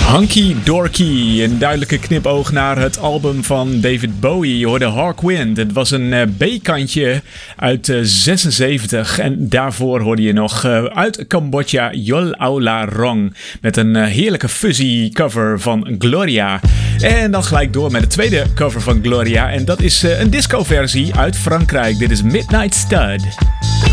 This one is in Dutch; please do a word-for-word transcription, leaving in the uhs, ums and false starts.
Hunky Dorky, een duidelijke knipoog naar het album van David Bowie. Je hoorde Hawkwind. Het was een uh, B-kantje uit uh, zesenzeventig. En daarvoor hoorde je nog uh, uit Cambodja Yol Aula Rong. Met een uh, heerlijke fuzzy cover van Gloria. En dan gelijk door met de tweede cover van Gloria. En dat is uh, een disco-versie uit Frankrijk. Dit is Midnight Stud.